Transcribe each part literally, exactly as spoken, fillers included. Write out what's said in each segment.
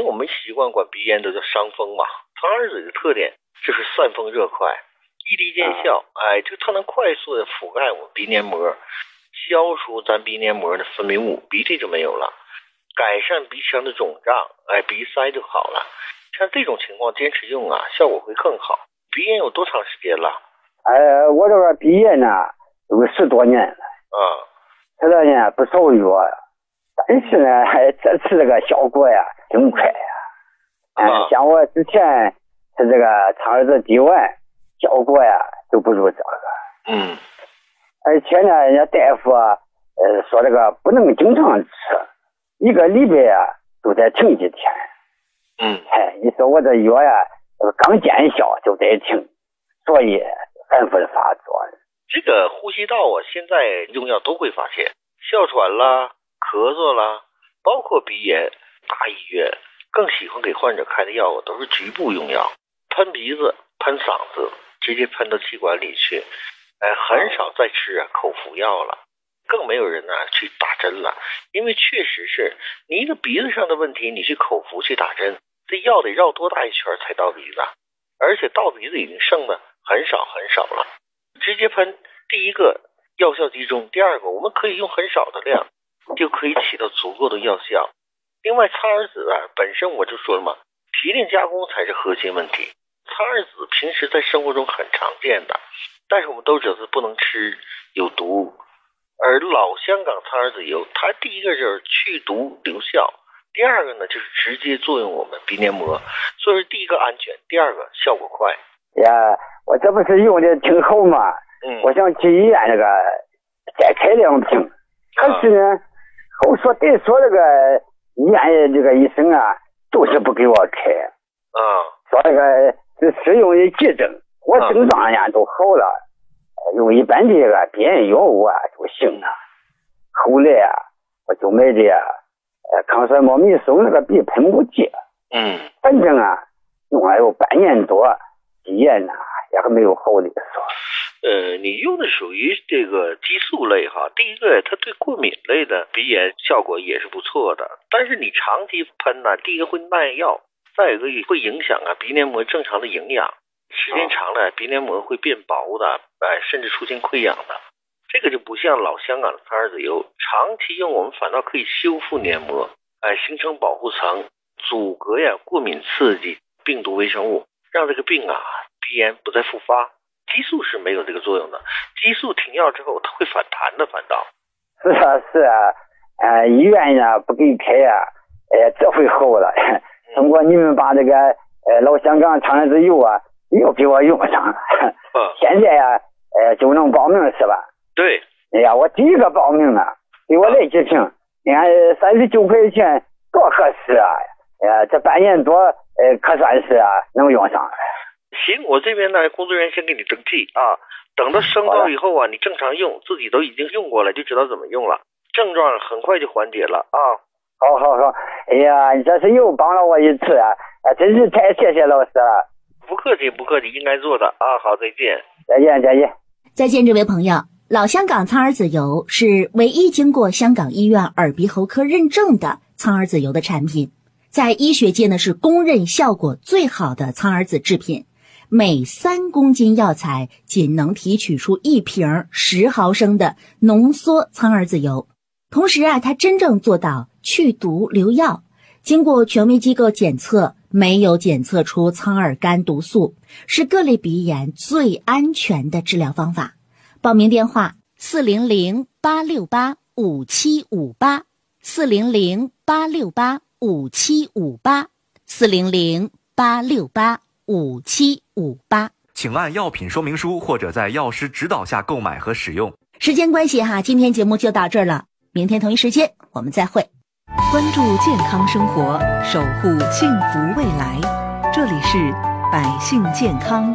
我们习惯管鼻炎都叫伤风嘛，苍耳子的特点就是散风热快，一滴见效，哎，这个它能快速的覆盖我们鼻黏膜，消除咱鼻黏膜的分泌物，鼻涕就没有了，改善鼻腔的肿胀，哎，鼻塞就好了。像这种情况坚持用啊，效果会更好。鼻炎有多长时间了？ 哎，我这个鼻炎呢有十多年了， 啊， 十多年不少药，但是呢，这次这个效果呀挺快呀。嗯、啊，像我之前吃这个苍耳子滴丸，效果呀就不如这个。 嗯。 而且呢，人家大夫啊，呃，说这个不能经常吃，一个礼拜啊就得停几天。 嗯。 哎，你说我这药呀，刚见效就得停，所以反复的发作。 这个呼吸道啊，现在用药都会发现，哮喘啦、咳嗽啦，包括鼻炎，大医院更喜欢给患者开的药物都是局部用药，喷鼻子、喷嗓子，直接喷到气管里去，哎，很少再吃啊口服药了，更没有人呢、啊、去打针了，因为确实是你一个鼻子上的问题，你去口服去打针，这药得绕多大一圈才到鼻子，而且到鼻子已经剩的很少很少了。直接喷，第一个药效集中，第二个我们可以用很少的量就可以起到足够的药效。另外苍耳子啊本身我就说了嘛，提炼加工才是核心问题。苍耳子平时在生活中很常见的，但是我们都知道它不能吃，有毒。而老香港苍耳子油，它第一个就是去毒留效，第二个呢就是直接作用我们鼻黏膜，所以说第一个安全，第二个效果快。 呀，我这不是用的挺好嘛， 嗯， 我想去医院那个再开两瓶，可是呢，我说得说这个医院这个医生啊，就是不给我开， 啊， 说这个是适用于急症，我症状呀都好了，用一般的这个鼻炎药物啊就行了。后来啊，我就买的呃抗衰莫米松那个鼻喷雾剂， 嗯， 反正啊用了有半年多。鼻炎呢也还没有好的说。 呃，你用的属于这个激素类哈，第一个它对过敏类的鼻炎效果也是不错的，但是你长期喷呢，第一个会耐药，再一个会影响啊鼻黏膜正常的营养，时间长了鼻黏膜会变薄的，哎，甚至出现溃疡的。这个就不像老香港的苍耳子油，长期用我们反倒可以修复黏膜，哎，形成保护层，阻隔呀过敏刺激病毒微生物，让这个病啊鼻炎不再复发。激素是没有这个作用的，激素停药之后它会反弹的，反倒。 是啊是啊，呃医院呢不给开呀、啊，哎这回好了。通过你们把这个呃老香港苍耳子油啊又给我用上了，嗯、现在呀、啊、呃就能报名是吧？ 对。 哎呀，我第一个报名了，给我来几瓶，你看三十九块钱多合适啊！呃，这半年多呃可算是啊能用上了。 行，我这边呢，工作人员先给你登记啊。等到升高以后啊，你正常用，自己都已经用过了，就知道怎么用了，症状很快就缓解了啊。 好好好，哎呀，你这是又帮了我一次啊，啊，真是太谢谢老师了。 不客气，不客气，应该做的啊。好，再见。 再见，再见。 再见，这位朋友。老香港苍耳子油是唯一经过香港医院耳鼻喉科认证的苍耳子油的产品，在医学界呢是公认效果最好的苍耳子制品。每三公斤药材仅能提取出一瓶十毫升的浓缩苍耳子油，同时啊，它真正做到去毒留药。经过权威机构检测，没有检测出苍耳苷毒素，是各类鼻炎最安全的治疗方法。报名电话四零零八六八五七五八，四零零八六八五七五八，四零零八六八五七五八， 请按药品说明书或者在药师指导下购买和使用。 时间关系哈，今天节目就到这儿了，明天同一时间我们再会。 关注健康生活，守护幸福未来，这里是百姓健康。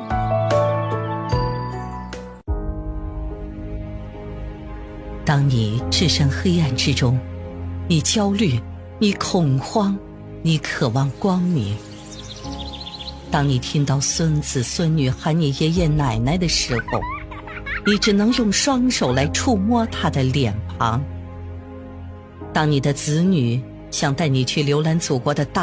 当你置身黑暗之中，你焦虑，你恐慌，你渴望光明。当你听到孙子孙女喊你爷爷奶奶的时候，你只能用双手来触摸他的脸庞。当你的子女想带你去浏览祖国的大